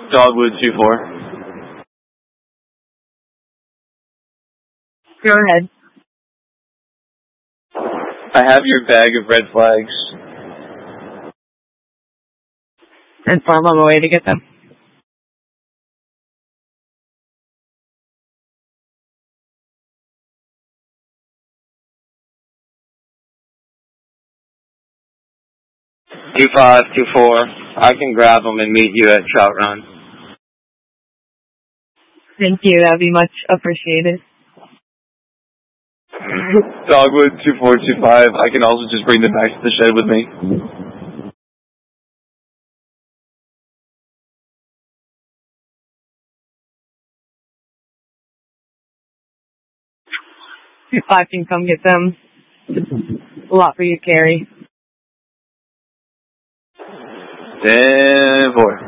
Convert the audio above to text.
Dogwood 2-4. Go ahead. I have your bag of red flags. Inform on my way to get them. Two 2-4. I can grab them and meet you at Trout Run. Thank you. That'd be much appreciated. Dogwood 2425. I can also just bring them back to the shed with me. If I can come get them. A lot for you to carry. 10-4.